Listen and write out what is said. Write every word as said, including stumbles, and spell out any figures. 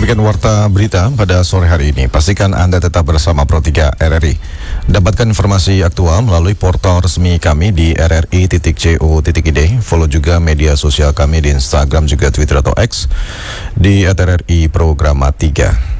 Demikian warta berita pada sore hari ini. Pastikan Anda tetap bersama Pro tiga R R I. Dapatkan informasi aktual melalui portal resmi kami di r r i titik co titik i d. Follow juga media sosial kami di Instagram juga Twitter atau X di at r r i programa tiga.